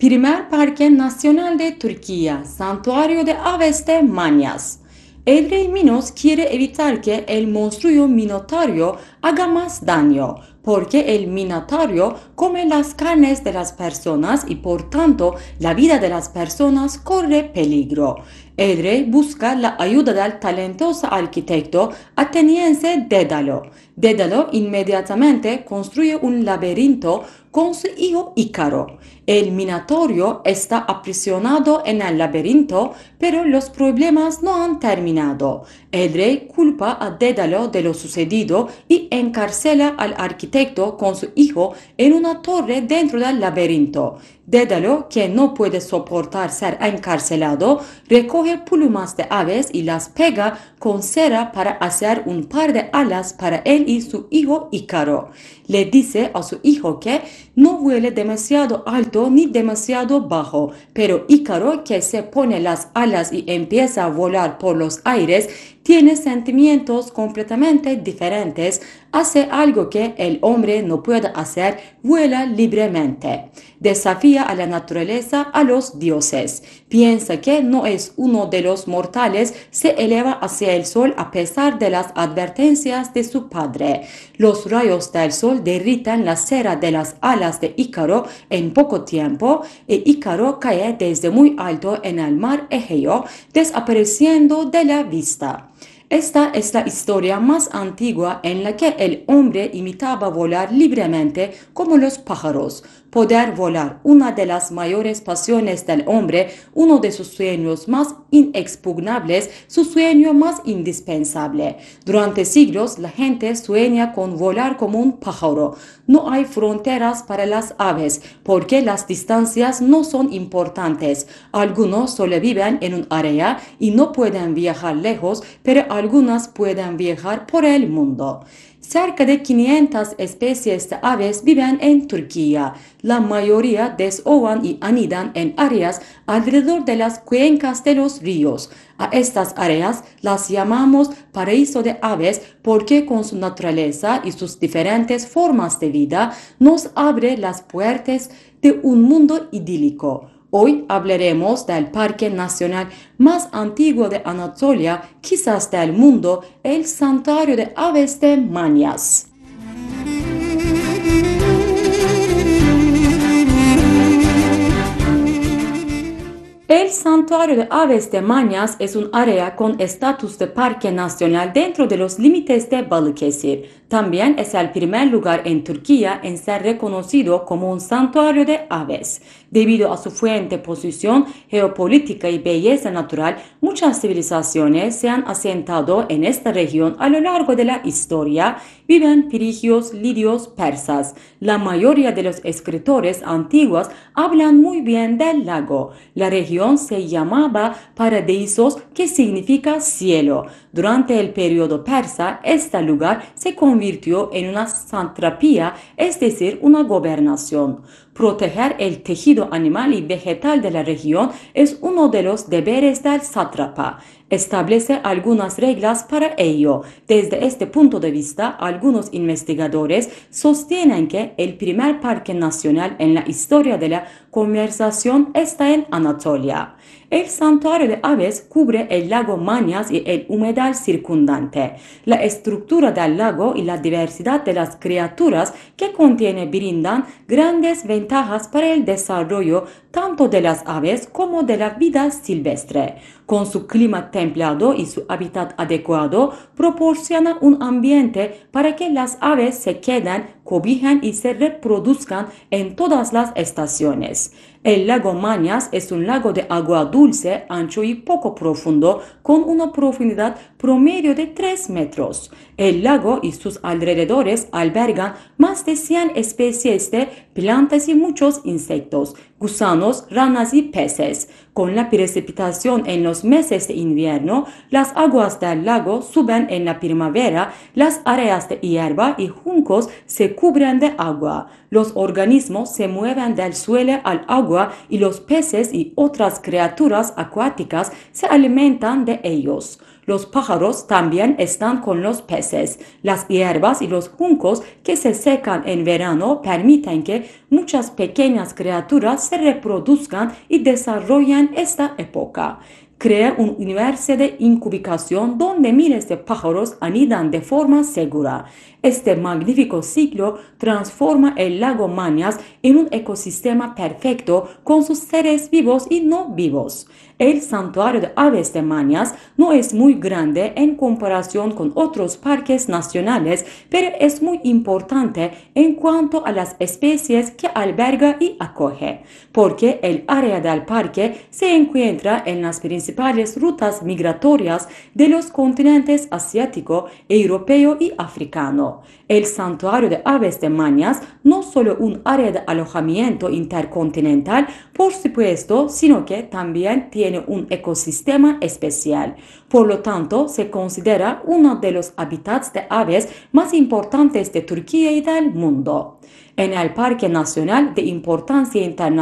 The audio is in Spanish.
Primer Parque Nacional de Turquía, Santuario de Aves de Manyas. El rey Minos quiere evitar que el monstruo Minotauro haga más daño, porque el Minotauro come las carnes de las personas y por tanto la vida de las personas corre peligro. El rey busca la ayuda del talentoso arquitecto ateniense Dédalo. Dédalo inmediatamente construye un laberinto con su hijo Ícaro. El Minotauro está aprisionado en el laberinto, pero los problemas no han terminado. El rey culpa a Dédalo de lo sucedido y encarcela al arquitecto con su hijo en una torre dentro del laberinto. Dédalo, que no puede soportar ser encarcelado, recoge plumas de aves y las pega con cera para hacer un par de alas para él y su hijo Ícaro. Le dice a su hijo que no vuele demasiado alto ni demasiado bajo, pero Ícaro, que se pone las alas y empieza a volar por los aires, tiene sentimientos completamente diferentes, hace algo que el hombre no puede hacer, vuela libremente. Desafía a la naturaleza, a los dioses. Piensa que no es uno de los mortales, se eleva hacia el sol a pesar de las advertencias de su padre. Los rayos del sol derritan la cera de las alas de Ícaro en poco tiempo e Ícaro cae desde muy alto en el mar Egeo, desapareciendo de la vista. Esta es la historia más antigua en la que el hombre imitaba volar libremente como los pájaros. Poder volar, una de las mayores pasiones del hombre, uno de sus sueños más inexpugnables, su sueño más indispensable. Durante siglos la gente sueña con volar como un pájaro. No hay fronteras para las aves porque las distancias no son importantes. Algunos solo viven en un área y no pueden viajar lejos, pero algunas pueden viajar por el mundo. Cerca de 500 especies de aves viven en Turquía. La mayoría desovan y anidan en áreas alrededor de las cuencas de los ríos. A estas áreas las llamamos paraíso de aves porque con su naturaleza y sus diferentes formas de vida nos abre las puertas de un mundo idílico. Hoy hablaremos del parque nacional más antiguo de Anatolia, quizás del mundo, el Santuario de Aves de Manyas. El Santuario de Aves de Manyas es un área con estatus de parque nacional dentro de los límites de Balıkesir. También es el primer lugar en Turquía en ser reconocido como un santuario de aves. Debido a su fuerte posición geopolítica y belleza natural, muchas civilizaciones se han asentado en esta región a lo largo de la historia. Viven frigios, lidios, persas. La mayoría de los escritores antiguos hablan muy bien del lago. La región se llamaba Paradisos, que significa cielo. Durante el periodo persa, este lugar se convirtió en una satrapía, es decir, una gobernación. Proteger el tejido animal y vegetal de la región es uno de los deberes del sátrapa. Establece algunas reglas para ello. Desde este punto de vista, algunos investigadores sostienen que el primer parque nacional en la historia de la conservación está en Anatolia. El santuario de aves cubre el lago Manyas y el humedal circundante. La estructura del lago y la diversidad de las criaturas que contiene brindan grandes ventajas para el desarrollo tanto de las aves como de la vida silvestre. Con su clima templado y su hábitat adecuado, proporciona un ambiente para que las aves se queden, cobijen y se reproduzcan en todas las estaciones. El lago Manyas es un lago de agua dulce, ancho y poco profundo, con una profundidad promedio de 3 metros. El lago y sus alrededores albergan más de 100 especies de plantas y muchos insectos, gusanos, ranas y peces. Con la precipitación en los meses de invierno, las aguas del lago suben en la primavera, las áreas de hierba y juncos se cubren de agua. Los organismos se mueven del suelo al agua y los peces y otras criaturas acuáticas se alimentan de ellos. Los pájaros también están con los peces. Las hierbas y los juncos que se secan en verano permiten que muchas pequeñas criaturas se reproduzcan y desarrollen esta época. Crea un universo de incubación donde miles de pájaros anidan de forma segura. Este magnífico ciclo transforma el lago Manyas en un ecosistema perfecto con sus seres vivos y no vivos. El santuario de aves de Manyas no es muy grande en comparación con otros parques nacionales, pero es muy importante en cuanto a las especies que alberga y acoge, porque el área del parque se encuentra en las principales rutas migratorias de los continentes asiático, europeo y africano. El santuario de aves de Manyas no solo un área de alojamiento intercontinental, por supuesto, sino que también tiene un ecosistema especial. Por lo tanto, se considera uno de los hábitats de aves más importantes de Turquía y del mundo. En el Parque Nacional de Importancia Internacional